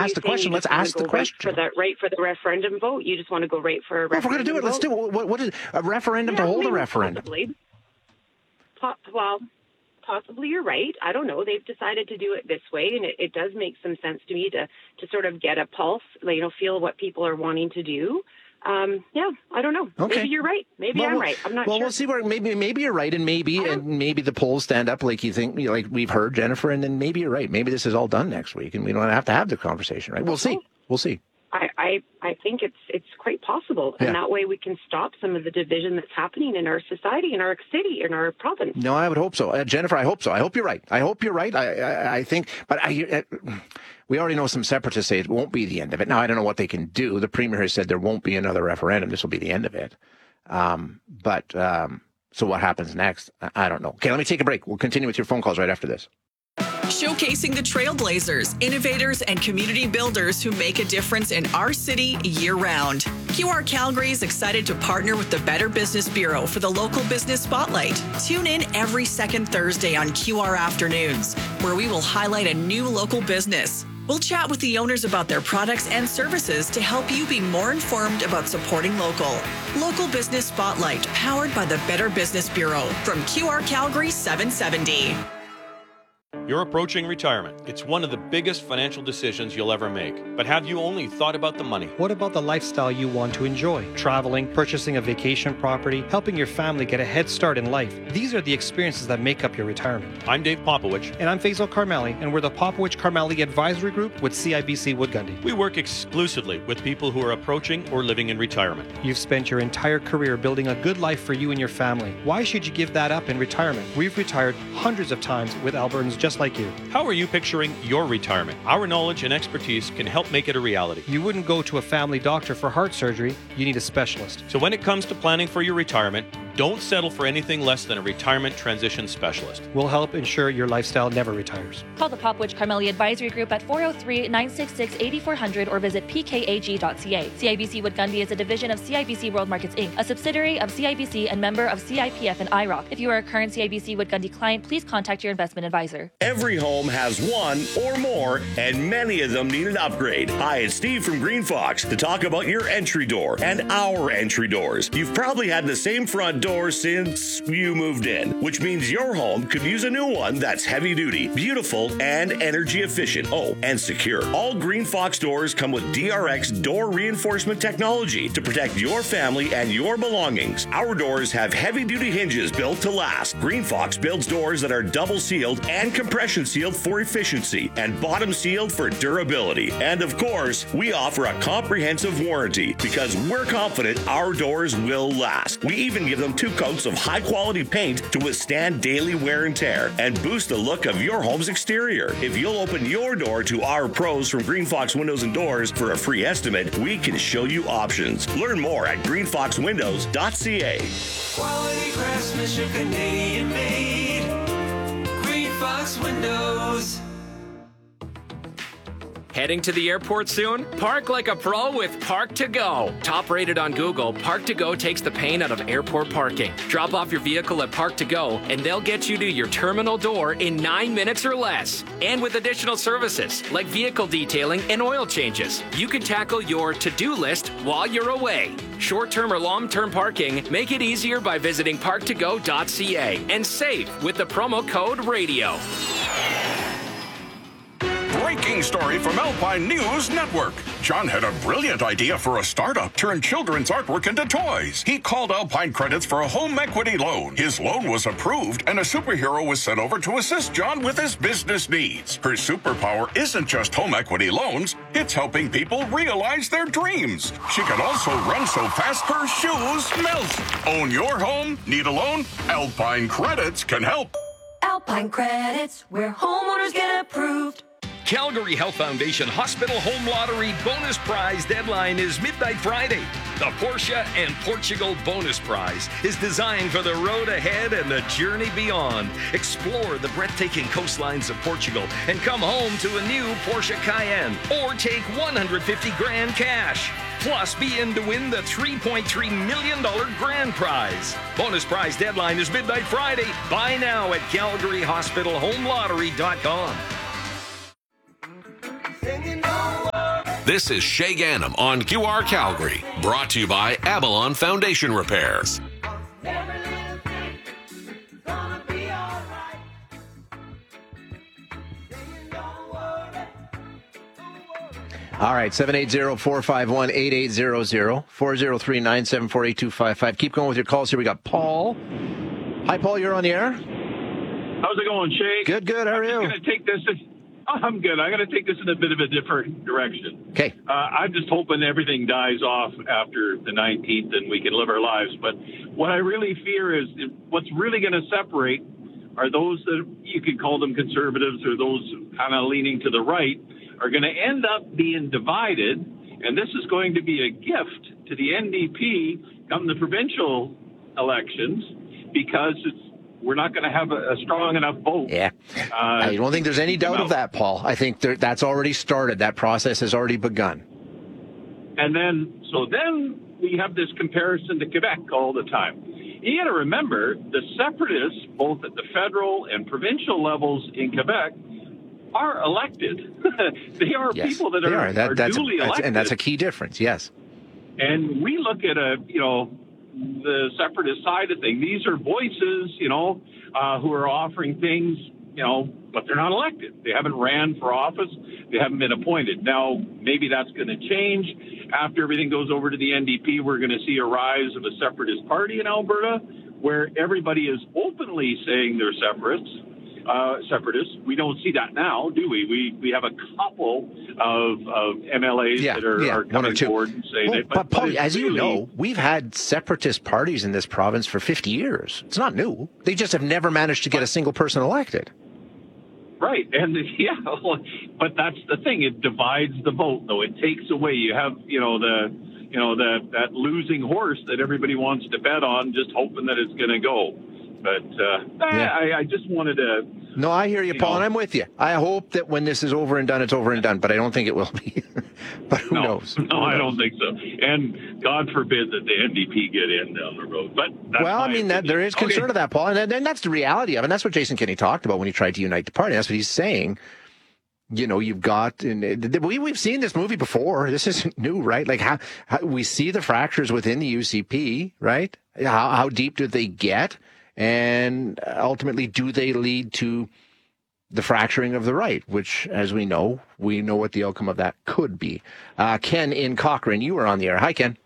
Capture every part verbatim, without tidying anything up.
ask the question. Let's ask the question. For the, right for the referendum vote? You just want to go right for a well, referendum if we're going to do it, vote? let's do it. What, what is a referendum yeah, to hold maybe a referendum? Possibly. Po- well, possibly you're right. I don't know. They've decided to do it this way, and it, it does make some sense to me to, to sort of get a pulse, like, you know, feel what people are wanting to do. Um, yeah, I don't know. Okay. Maybe you're right. Maybe well, I'm we'll, right. I'm not well, sure. Well, we'll see where maybe maybe you're right, and maybe and maybe the polls stand up like you think, you know, like we've heard, Jennifer, and then maybe you're right. Maybe this is all done next week, and we don't have to have the conversation, right? We'll see. We'll see. I, I, I think it's it's quite possible, and yeah. that way we can stop some of the division that's happening in our society, in our city, in our province. No, I would hope so, uh, Jennifer. I hope so. I hope you're right. I hope you're right. I I, I think, but I. Uh, We already know some separatists say it won't be the end of it. Now, I don't know what they can do. The premier has said there won't be another referendum. This will be the end of it. Um, but um, so what happens next? I don't know. Okay, let me take a break. We'll continue with your phone calls right after this. Showcasing the trailblazers, innovators, and community builders who make a difference in our city year-round. Q R Calgary is excited to partner with the Better Business Bureau for the Local Business Spotlight. Tune in every second Thursday on Q R Afternoons, where we will highlight a new local business. We'll chat with the owners about their products and services to help you be more informed about supporting local. Local Business Spotlight, powered by the Better Business Bureau, from Q R Calgary seven seventy. You're approaching retirement. It's one of the biggest financial decisions you'll ever make. But have you only thought about the money? What about the lifestyle you want to enjoy? Traveling, purchasing a vacation property, helping your family get a head start in life. These are the experiences that make up your retirement. I'm Dave Popowich. And I'm Faisal Karmali, and we're the Popowich Karmali Advisory Group with C I B C Wood Gundy. We work exclusively with people who are approaching or living in retirement. You've spent your entire career building a good life for you and your family. Why should you give that up in retirement? We've retired hundreds of times with Albertans just like you. How are you picturing your retirement? Our knowledge and expertise can help make it a reality. You wouldn't go to a family doctor for heart surgery. You need a specialist. So when it comes to planning for your retirement, don't settle for anything less than a retirement transition specialist. We'll help ensure your lifestyle never retires. Call the Popowich Karmali Advisory Group at four oh three, nine six six, eight four zero zero or visit p k a g dot c a. C I B C Wood Gundy is a division of C I B C World Markets Incorporated, a subsidiary of C I B C and member of C I P F and I R O C. If you are a current C I B C Wood Gundy client, please contact your investment advisor. Every home has one or more, and many of them need an upgrade. Hi, it's Steve from Green Fox to talk about your entry door and our entry doors. You've probably had the same front door since you moved in, which means your home could use a new one that's heavy duty, beautiful, and energy efficient. Oh, and secure. All Green Fox doors come with D R X door reinforcement technology to protect your family and your belongings. Our doors have heavy duty hinges built to last. Green Fox builds doors that are double sealed and compression sealed for efficiency and bottom sealed for durability. And of course, we offer a comprehensive warranty because we're confident our doors will last. We even give them two coats of high-quality paint to withstand daily wear and tear and boost the look of your home's exterior. If you'll open your door to our pros from Green Fox Windows and Doors for a free estimate, we can show you options. Learn more at green fox windows dot c a. Quality craftsmanship, Canadian made. Green Fox Windows. Heading to the airport soon? Park like a pro with Park to Go. Top rated on Google, Park to Go takes the pain out of airport parking. Drop off your vehicle at Park to Go and they'll get you to your terminal door in nine minutes or less. And with additional services like vehicle detailing and oil changes, you can tackle your to-do list while you're away. Short-term or long-term parking, make it easier by visiting park to go dot c a and save with the promo code RADIO. Breaking story from Alpine News Network. John had a brilliant idea for a startup, turn children's artwork into toys. He called Alpine Credits for a home equity loan. His loan was approved, and a superhero was sent over to assist John with his business needs. Her superpower isn't just home equity loans, it's helping people realize their dreams. She can also run so fast her shoes melt. Own your home? Need a loan? Alpine Credits can help. Alpine Credits, where homeowners get approved. Calgary Health Foundation Hospital Home Lottery bonus prize deadline is midnight Friday. The Porsche and Portugal bonus prize is designed for the road ahead and the journey beyond. Explore the breathtaking coastlines of Portugal and come home to a new Porsche Cayenne or take one hundred fifty grand cash. Plus, be in to win the three point three million dollars grand prize. Bonus prize deadline is midnight Friday. Buy now at calgary hospital home lottery dot com. And you know This is Shay Gannam on Q R Calgary, brought to you by Avalon Foundation Repairs. All right, seven eight zero, four five one, eight eight zero zero, four zero three, nine seven four, eight two five five. Keep going with your calls here. We got Paul. Hi, Paul. You're on the air. How's it going, Shay? Good, good. How are you? I'm going to take this. Oh, I'm good. I'm going to take this in a bit of a different direction. Okay. Uh, I'm just hoping everything dies off after the nineteenth and we can live our lives. But what I really fear is what's really going to separate are those that you could call them conservatives or those kind of leaning to the right are going to end up being divided. And this is going to be a gift to the N D P come the provincial elections because it's we're not going to have a, a strong enough vote. Yeah. Uh, I don't think there's any doubt of that, Paul. I think there, that's already started. That process has already begun. And then, so then we have this comparison to Quebec all the time. You got to remember, the separatists, both at the federal and provincial levels in Quebec, are elected. They are yes, people that they are, are, that, are that's duly a, that's, elected. And that's a key difference, yes. And we look at a, you know, the separatist side of things. These are voices, you know, uh, who are offering things, you know, but they're not elected. They haven't ran for office. They haven't been appointed. Now, maybe that's going to change. After everything goes over to the N D P, we're going to see a rise of a separatist party in Alberta where everybody is openly saying they're separatists. Uh, separatists. We don't see that now, do we? We we have a couple of, of M L As yeah, that are, yeah, are coming forward and saying well, it. But, but Paul, but as really, you know, we've had separatist parties in this province for fifty years. It's not new. They just have never managed to get a single person elected. Right, and yeah, but that's the thing. It divides the vote, though. It takes away. You have, you know, the, you know, the that losing horse that everybody wants to bet on, just hoping that it's going to go. But uh, yeah. I, I just wanted to. No, I hear you, you Paul, know, and I'm with you. I hope that when this is over and done, it's over and done, but I don't think it will be. But who no, knows? No, who I knows? don't think so. And God forbid that the N D P get in down the road. But that's well, I mean, that, there is concern okay. of that, Paul, and, and that's the reality of it. And that's what Jason Kenney talked about when he tried to unite the party. That's what he's saying. You know, you've got, and we, we've seen this movie before. This isn't new, right? Like how, how we see the fractures within the U C P, right? How, how deep do they get? And ultimately, do they lead to the fracturing of the right, which, as we know, we know what the outcome of that could be. Uh, Ken in Cochrane, you were on the air. Hi, Ken.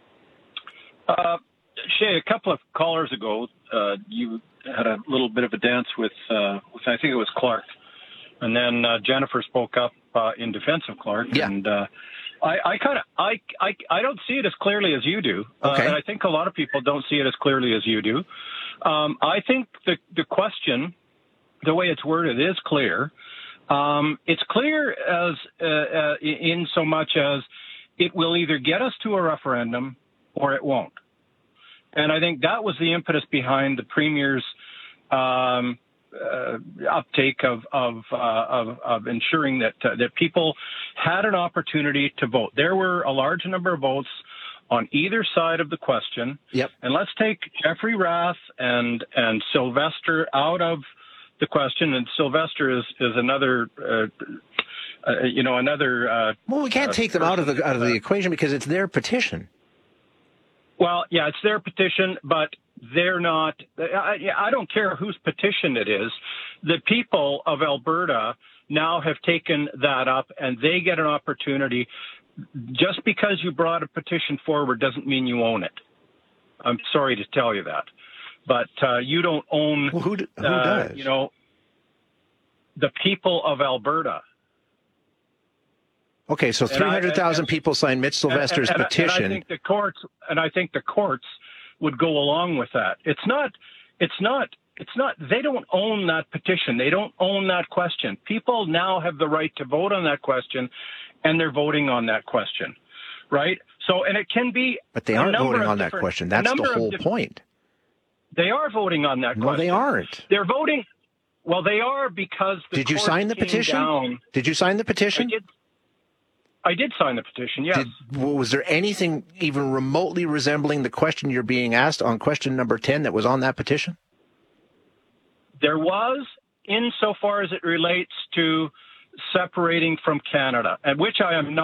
Uh, Shay, a couple of callers ago, uh, you had a little bit of a dance with, uh, with I think it was Clark. And then uh, Jennifer spoke up uh, in defense of Clark. Yeah. And uh, I, I kind of, I, I, I don't see it as clearly as you do. Okay. Uh, and I think a lot of people don't see it as clearly as you do. Um, I think the, the question, the way it's worded, is clear. Um, it's clear as uh, uh, in so much as it will either get us to a referendum or it won't. And I think that was the impetus behind the Premier's um, uh, uptake of of, uh, of of ensuring that uh, that people had an opportunity to vote. There were a large number of votes on either side of the question. Yep. And let's take Jeffrey Rath and and Sylvester out of the question. And Sylvester is is another, uh, uh, you know, another. Uh, well, we can't uh, take them out of the out of the equation because it's their petition. Well, yeah, it's their petition, but they're not. I, I don't care whose petition it is. The people of Alberta now have taken that up, and they get an opportunity. Just because you brought a petition forward doesn't mean you own it. I'm sorry to tell you that, but uh, you don't own. Well, who, who uh, does? You know, the people of Alberta. Okay, so three hundred thousand people signed Mitch Sylvester's and, and, petition. And I think the courts, and I think the courts would go along with that. It's not. It's not. It's not. They don't own that petition. They don't own that question. People now have the right to vote on that question. And they're voting on that question, right? So, and it can be. But they aren't voting on that question. That's the whole point. They are voting on that question. No, they aren't. They're voting. Well, they are because the Did you sign the petition? Down. Did you sign the petition? I did. I did sign the petition, yes. Did, was there anything even remotely resembling the question you're being asked on question number ten that was on that petition? There was, insofar as it relates to separating from Canada, and which I am not.